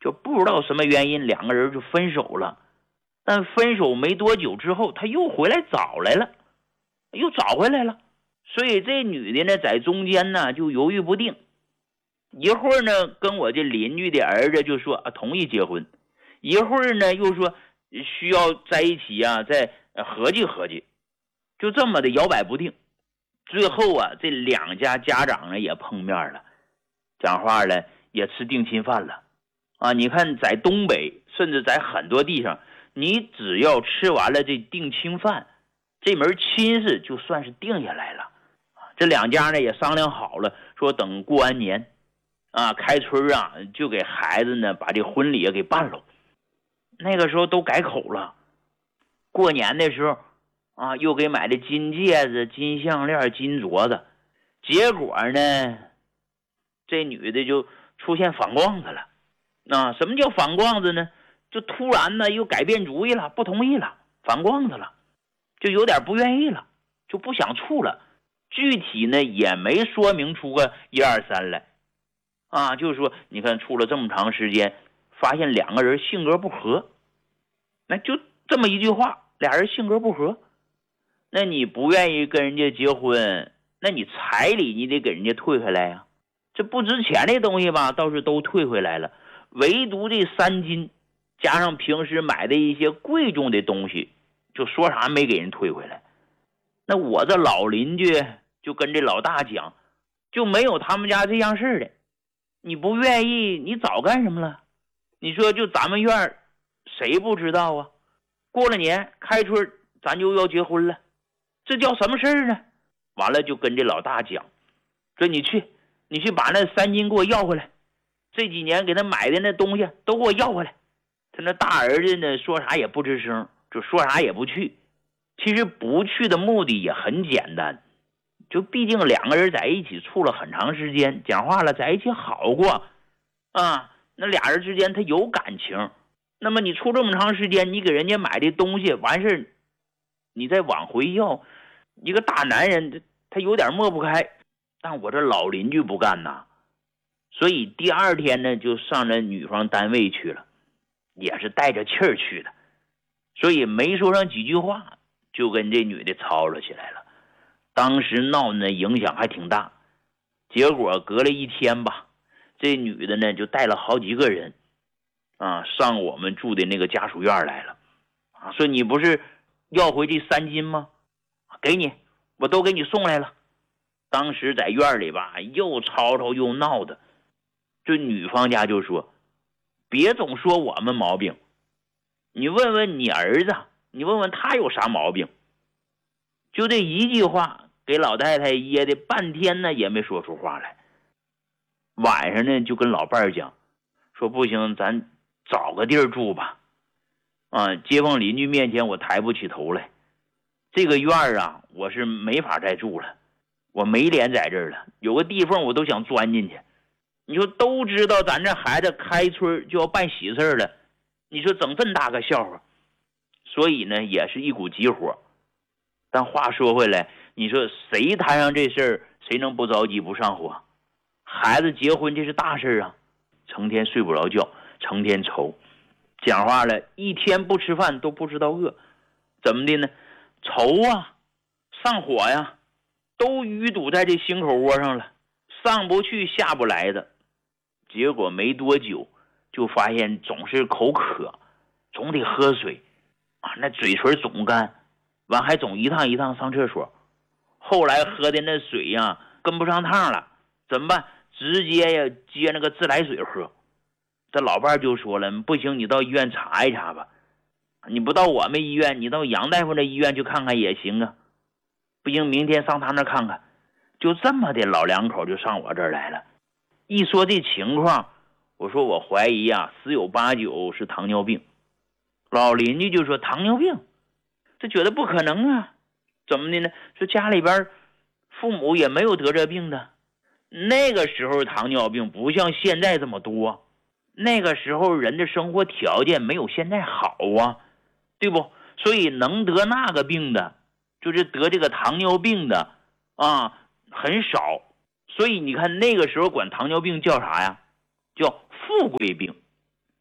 就不知道什么原因两个人就分手了。但分手没多久之后，他又回来找来了，又找回来了。所以这女的呢，在中间呢就犹豫不定，一会儿呢跟我这邻居的儿子就说同意结婚，一会儿呢又说需要在一起再合计合计，就这么的摇摆不定。最后这两家家长呢也碰面了，讲话了，也吃定亲饭了你看在东北，甚至在很多地方，你只要吃完了这定亲饭，这门亲事就算是定下来了。这两家呢也商量好了，说等过完年开春就给孩子呢把这婚礼给办了。那个时候都改口了，过年的时候又给买的金戒指、金项链、金镯子。结果呢，这女的就出现反光子了。什么叫反光子呢？就突然呢又改变主意了，不同意了，反光子了，就有点不愿意了，就不想处了。具体呢也没说明出个1、2、3来就是说你看处了这么长时间，发现两个人性格不合，那就这么一句话，俩人性格不合。那你不愿意跟人家结婚，那你彩礼你得给人家退回来呀。这不值钱的东西吧倒是都退回来了，唯独这3金加上平时买的一些贵重的东西，就说啥没给人退回来。那我这老邻居就跟这老大讲，就没有他们家这样事的，你不愿意你早干什么了？你说就咱们院谁不知道啊？过了年开春咱就要结婚了，这叫什么事儿呢？完了就跟这老大讲，说你去把那3金给我要回来，这几年给他买的那东西都给我要回来。他那大儿子呢说啥也不吱声，就说啥也不去。其实不去的目的也很简单，就毕竟两个人在一起处了很长时间，讲话了在一起好过那俩人之间他有感情。那么你处这么长时间，你给人家买的东西完事你再往回要，一个大男人他有点抹不开。但我这老邻居不干所以第2天呢就上这女方单位去了，也是带着气儿去的，所以没说上几句话就跟这女的吵了起来了。当时闹呢影响还挺大，结果隔了1天吧，这女的呢就带了好几个人上我们住的那个家属院来了说你不是要回这3金吗？给你，我都给你送来了。当时在院里吧又吵吵又闹的，这女方家就说，别总说我们毛病，你问问你儿子，你问问他有啥毛病。就这一句话给老太太噎的半天呢也没说出话来。晚上呢就跟老伴儿讲，说不行咱找个地儿住吧街坊邻居面前我抬不起头来，这个院我是没法再住了，我没脸在这儿了，有个地缝我都想钻进去。你说都知道咱这孩子开春就要办喜事了，你说整这么大个笑话。所以呢也是一股急火。但话说回来，你说谁摊上这事儿，谁能不着急不上火？孩子结婚这是大事成天睡不着觉，成天愁。讲话了，一天不吃饭都不知道饿。怎么的呢？愁上火都淤堵在这心口窝上了，上不去下不来的。结果没多久就发现总是口渴，总得喝水那嘴唇总干，完还总一趟一趟上厕所。后来喝的那水跟不上趟了，怎么办？直接接那个自来水喝。这老伴就说了，不行你到医院查一查吧，你不到我们医院，你到杨大夫那医院去看看也行不行明天上他那看看。就这么的老两口就上我这儿来了。一说这情况，我说我怀疑十有八九是糖尿病。老邻居就说糖尿病，这觉得不可能怎么的呢？说家里边父母也没有得这病的。那个时候糖尿病不像现在这么多，那个时候人的生活条件没有现在好对不？所以能得那个病的，就是得这个糖尿病的很少。所以你看那个时候管糖尿病叫啥呀？叫富贵病。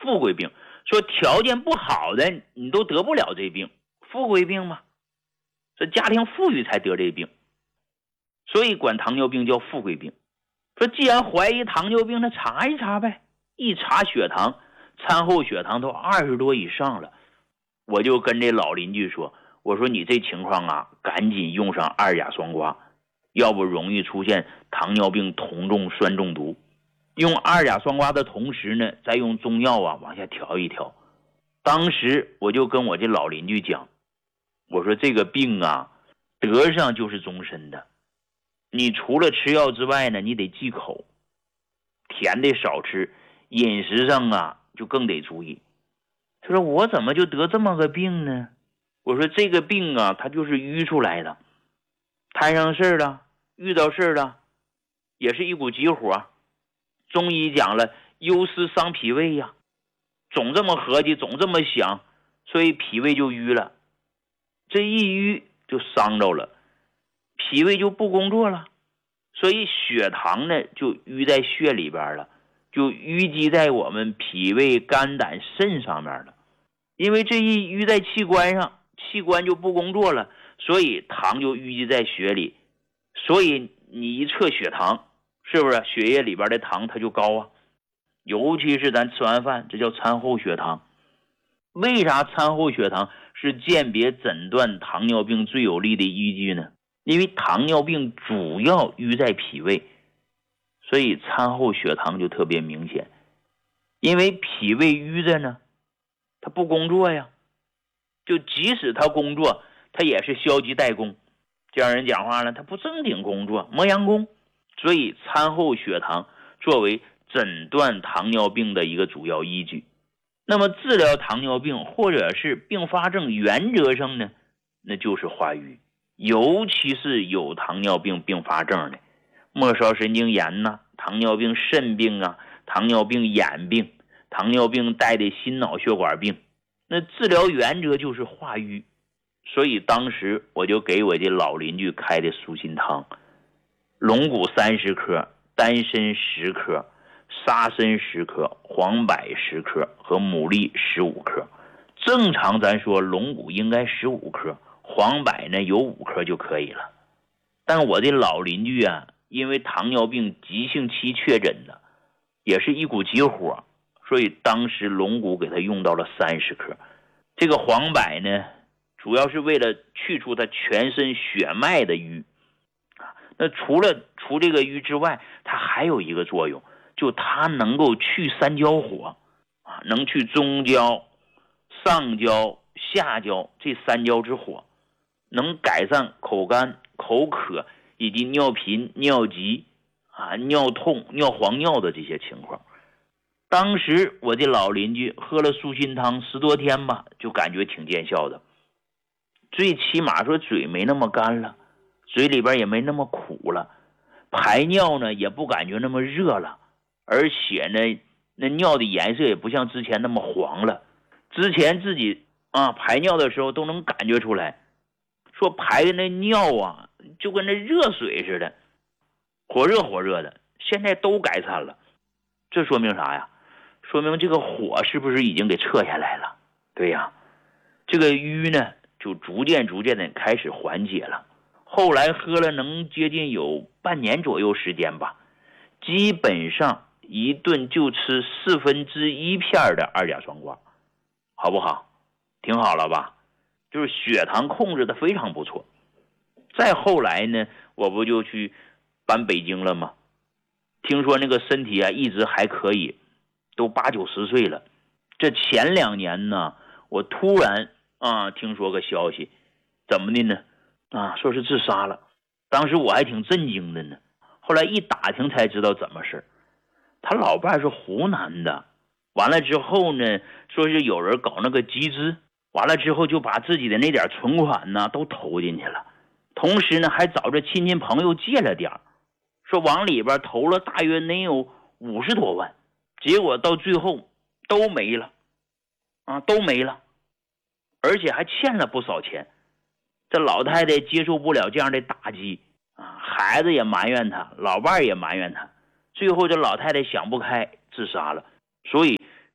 富贵病，说条件不好的你都得不了这病，富贵病嘛，这家庭富裕才得这病，所以管糖尿病叫富贵病。说既然怀疑糖尿病，那查一查呗，一查血糖，餐后血糖都20多以上了。我就跟这老邻居说，我说你这情况啊，赶紧用上2甲双胍，要不容易出现糖尿病酮重酸中毒。用2甲双胍的同时呢，再用中药啊往下调一调。当时我就跟我这老邻居讲，我说这个病啊，得上就是终身的。你除了吃药之外呢，你得忌口，甜的少吃，饮食上啊就更得注意。他说我怎么就得这么个病呢？我说这个病啊，它就是淤出来的，摊上事儿了，遇到事儿了，也是一股急火。中医讲了，忧思伤脾胃呀，总这么合计，总这么想，所以脾胃就淤了。这一淤就伤着了，脾胃就不工作了，所以血糖呢就淤在血里边了，就淤积在我们脾胃肝胆肾上面了。因为这一淤在器官上，器官就不工作了，所以糖就淤积在血里，所以你一测血糖，是不是血液里边的糖它就高啊？尤其是咱吃完饭，这叫餐后血糖。为啥餐后血糖是鉴别诊断糖尿病最有力的依据呢？因为糖尿病主要淤在脾胃，所以餐后血糖就特别明显。因为脾胃淤着呢，它不工作呀，就即使它工作，它也是消极怠工，这样人讲话了，它不正经工作，磨洋工。所以餐后血糖作为诊断糖尿病的一个主要依据。那么治疗糖尿病或者是并发症，原则上呢，那就是化瘀，尤其是有糖尿病并发症的末梢神经炎呐、糖尿病肾病啊、糖尿病眼病、糖尿病带的心脑血管病，那治疗原则就是化瘀。所以当时我就给我这老邻居开的舒心汤，龙骨30克，丹参10克，沙参10克，黄柏10克和牡蛎15克。正常咱说龙骨应该15克，黄柏呢有5克就可以了。但我这老邻居啊，因为糖尿病急性期确诊的，也是一股急火，所以当时龙骨给他用到了30克。这个黄柏呢，主要是为了去除他全身血脉的瘀。那除了除这个瘀之外，它还有一个作用，就它能够去三焦火能去中焦、上焦、下焦这3焦之火，能改善口干、口渴以及尿频、尿急尿痛、尿黄尿的这些情况。当时我这老邻居喝了舒心汤10多天吧，就感觉挺见效的，最起码说嘴没那么干了，嘴里边也没那么苦了，排尿呢也不感觉那么热了，而且呢那尿的颜色也不像之前那么黄了。之前自己排尿的时候都能感觉出来，说排的那尿啊就跟那热水似的，火热火热的，现在都改善了。这说明啥呀？说明这个火是不是已经给撤下来了？对呀，这个瘀呢就逐渐的开始缓解了。后来喝了能接近有半年左右时间吧，基本上一顿就吃1/4片的2甲双胍，好不好？挺好了吧？就是血糖控制的非常不错。再后来呢，我不就去搬北京了吗？听说那个身体一直还可以，都80、90岁了。这前2年呢，我突然听说个消息，怎么的呢？说是自杀了。当时我还挺震惊的呢，后来一打听才知道怎么事。他老伴是湖南的，完了之后呢，说是有人搞那个集资，完了之后就把自己的那点存款呢都投进去了，同时呢还找着亲戚朋友借了点，说往里边投了大约能有50多万，结果到最后都没了都没了，而且还欠了不少钱。这老太太接受不了这样的打击孩子也埋怨她，老伴也埋怨她，最后这老太太想不开自杀了。所以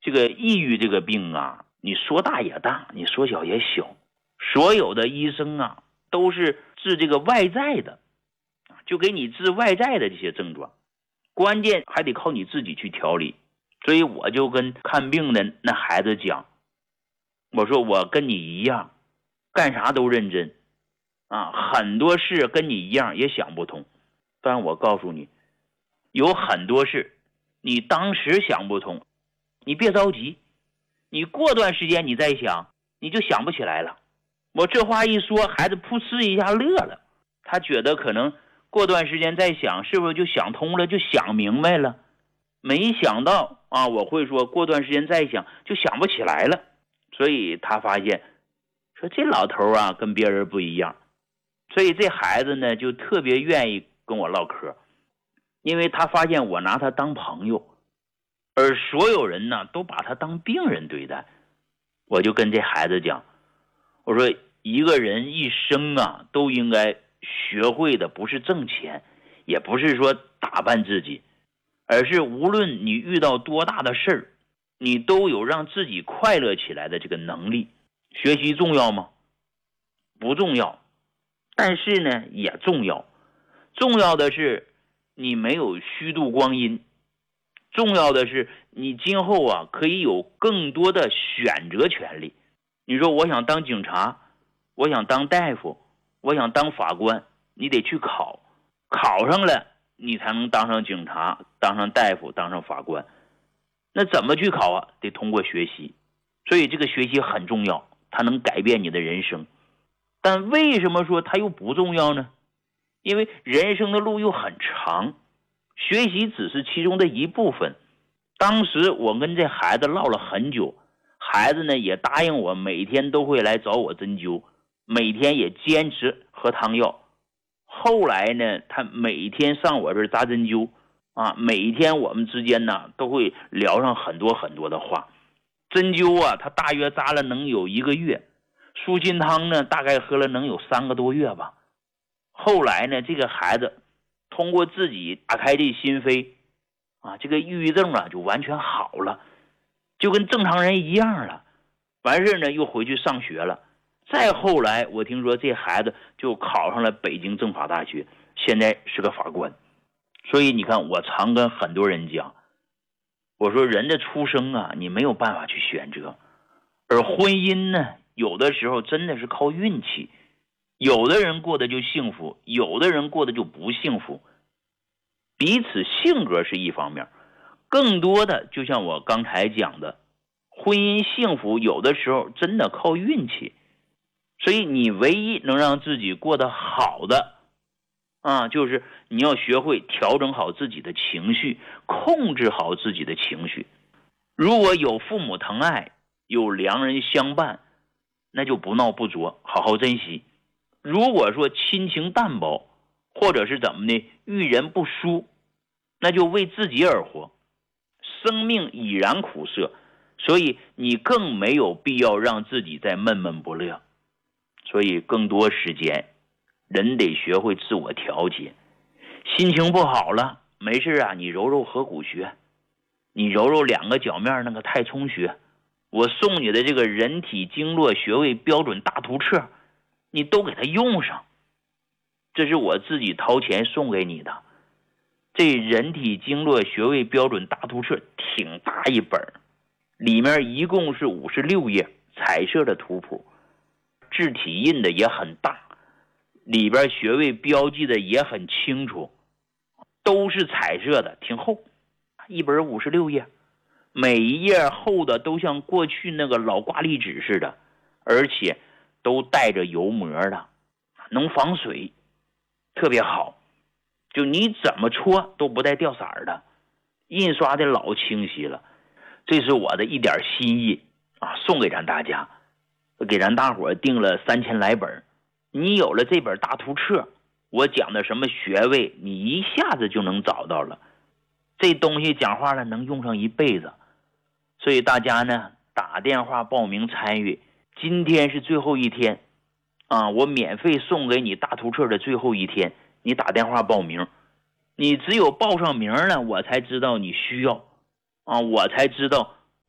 这个抑郁这个病啊，你说大也大，你说小也小，所有的医生啊都是治这个外在的，就给你治外在的这些症状，关键还得靠你自己去调理。所以我就跟看病的那孩子讲，我说我跟你一样，干啥都认真啊，很多事跟你一样也想不通，但我告诉你，有很多事你当时想不通，你别着急，你过段时间你再想，你就想不起来了。我这话一说，孩子噗嗤一下乐了，他觉得可能过段时间再想，是不是就想通了，就想明白了。没想到啊，我会说过段时间再想就想不起来了。所以他发现说这老头啊跟别人不一样，所以这孩子呢就特别愿意跟我唠嗑，因为他发现我拿他当朋友，而所有人呢都把他当病人对待。我就跟这孩子讲，我说一个人一生啊都应该学会的不是挣钱，也不是说打扮自己，而是无论你遇到多大的事儿，你都有让自己快乐起来的这个能力。学习重要吗？不重要，但是呢也重要。重要的是你没有虚度光阴，重要的是你今后啊可以有更多的选择权利。你说我想当警察，我想当大夫，我想当法官，你得去考，考上了你才能当上警察，当上大夫，当上法官。那怎么去考啊？得通过学习。所以这个学习很重要，它能改变你的人生。但为什么说它又不重要呢？因为人生的路又很长，学习只是其中的一部分。当时我跟这孩子唠了很久，孩子呢也答应我每天都会来找我针灸，每天也坚持喝汤药。后来呢他每天上我这儿扎针灸啊，每天我们之间呢都会聊上很多很多的话。针灸啊他大约扎了能有1个月，舒心汤呢大概喝了能有3个多月吧。后来呢这个孩子通过自己打开这心扉啊，这个抑郁症啊就完全好了，就跟正常人一样了。完事呢又回去上学了。再后来我听说这孩子就考上了北京政法大学，现在是个法官。所以你看，我常跟很多人讲，我说人的出生啊你没有办法去选择，而婚姻呢有的时候真的是靠运气，有的人过得就幸福，有的人过得就不幸福。彼此性格是一方面，更多的就像我刚才讲的，婚姻幸福有的时候真的靠运气。所以你唯一能让自己过得好的啊，就是你要学会调整好自己的情绪，控制好自己的情绪。如果有父母疼爱，有良人相伴，那就不闹不作，好好珍惜。如果说亲情淡薄，或者是怎么的，遇人不淑，那就为自己而活。生命已然苦涩，所以你更没有必要让自己再闷闷不乐。所以更多时间人得学会自我调节。心情不好了，没事啊，你揉揉合谷穴，你揉揉2个脚面那个太冲穴，我送你的这个人体经络穴位标准大图册，你都给它用上。这是我自己掏钱送给你的。这人体经络穴位标准大图册挺大一本，里面一共是56页彩色的图谱，字体印的也很大，里边穴位标记的也很清楚，都是彩色的，挺厚，一本56页，每一页厚的都像过去那个老挂历纸似的，而且都带着油膜的，能防水，特别好，就你怎么搓都不带掉色的，印刷的老清晰了。这是我的一点心意啊，送给咱大家，给咱大伙订了3000来本。你有了这本大图册，我讲的什么穴位你一下子就能找到了。这东西讲话了能用上一辈子，所以大家呢打电话报名参与，今天是最后一天啊，我免费送给你大图册的最后一天，你打电话报名，你只有报上名了，我才知道你需要啊，我才知道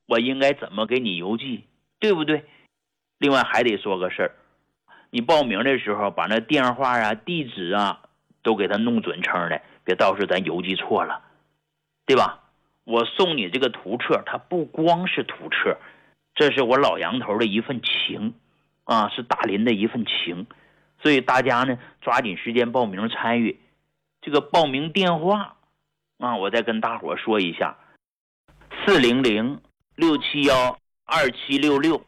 我应该怎么给你邮寄，对不对？另外还得说个事儿，你报名的时候把那电话啊、地址啊都给他弄准称的，别到时候咱邮寄错了，对吧？我送你这个图册，它不光是图册，这是我老杨头的一份情啊，是大林的一份情。所以大家呢抓紧时间报名参与。这个报名电话啊，我再跟大伙说一下，400-671-2766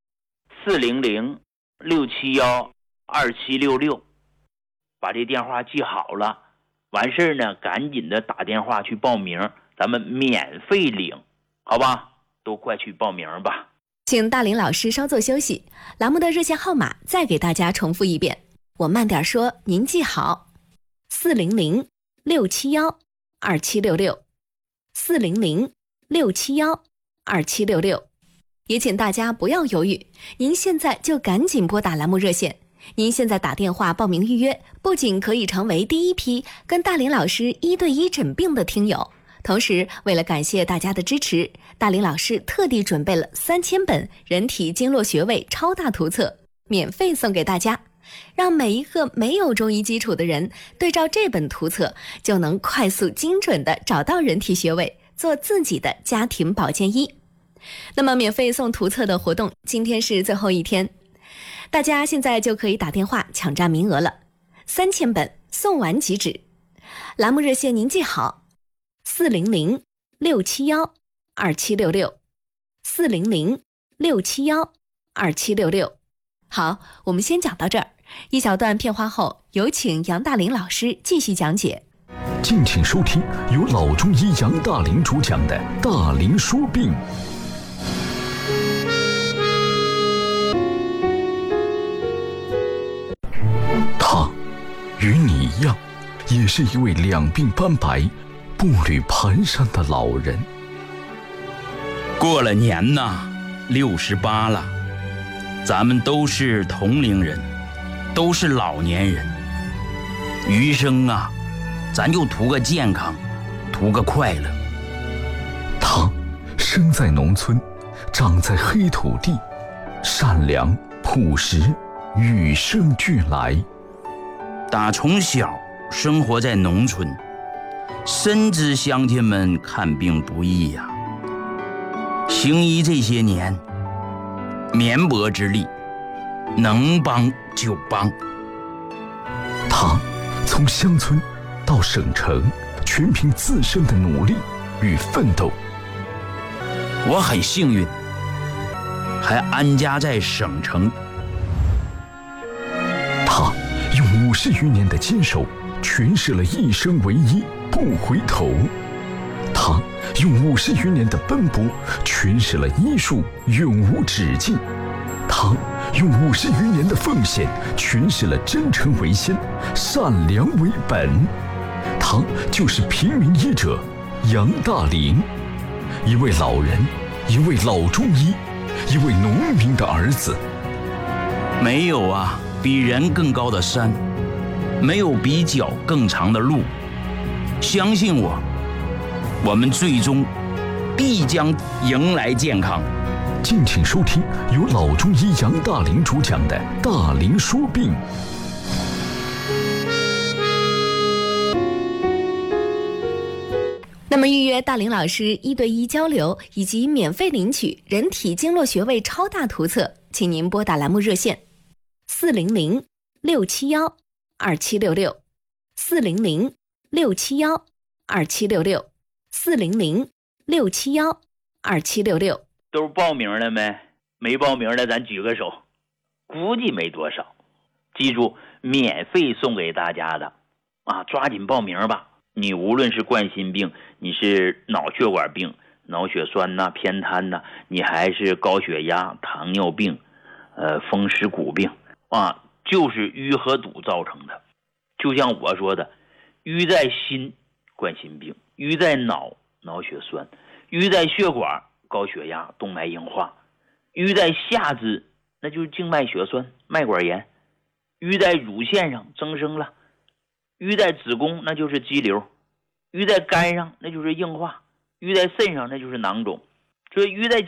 400-671-2766，把这电话记好了，完事儿呢赶紧的打电话去报名，咱们免费领，好吧？都快去报名吧。 请大林老师稍作休息，栏目的热线号码再给大家重复一遍，我慢点说，您记好：400-671-2766 400-671-2766。也请大家不要犹豫，您现在就赶紧拨打栏目热线。您现在打电话报名预约，不仅可以成为第一批跟大林老师1对1诊病的听友，同时为了感谢大家的支持，大林老师特地准备了3000本人体经络穴位超大图册，免费送给大家，让每一个没有中医基础的人对照这本图册，就能快速精准地找到人体穴位，做自己的家庭保健医。那么免费送图册的活动今天是最后一天，大家现在就可以打电话抢占名额了，3000本送完即止。栏目热线您记好：400-671-2766 400-671-2766。好，我们先讲到这儿，一小段片花后，有请杨大林老师继续讲解。 敬请收听由老中医杨大林主讲的《大林说病》。他与你一样，也是一位两鬓斑白、步履蹒跚的老人。 过了年呐，68了，咱们都是同龄人，都是老年人。余生啊，咱就图个健康，图个快乐。 他生在农村，长在黑土地，善良朴实，与生俱来。 打从小生活在农村，深知乡亲们看病不易呀。行医这些年，绵薄之力，能帮就帮。 他从乡村到省城，全凭自身的努力与奋斗。 我很幸运，还安家在省城。 他用50余年的坚守，诠释了一生为一，不回头。他用50余年的奔波，诠释了医术永无止境。他用50余年的奉献，诠释了真诚为先，善良为本。他就是平民医者杨大林，一位老人，一位老中医，一位农民的儿子。 没有啊比人更高的山，没有比脚更长的路。相信我，我们最终必将迎来健康。 敬请收听由老中医杨大林主讲的《大林说病》。 那么预约大林老师1对1交流以及免费领取人体经络穴位超大图册，请您拨打栏目热线400-671-2766 400-671-2766 400-671-2766。 都报名了没？没报名的咱举个手，估计没多少。记住，免费送给大家的啊，抓紧报名吧。你无论是冠心病，你是脑血管病、脑血栓呐、偏瘫呐，你还是高血压、糖尿病、风湿骨病啊，就是淤和堵造成的。就像我说的，淤在心，冠心病；淤在脑，脑血栓；淤在血管，高血压、动脉硬化；淤在下肢，那就是静脉血栓、脉管炎；淤在乳腺上增生了；淤在子宫，那就是肌瘤；淤在肝上，那就是硬化；淤在肾上，那就是囊肿；所以淤在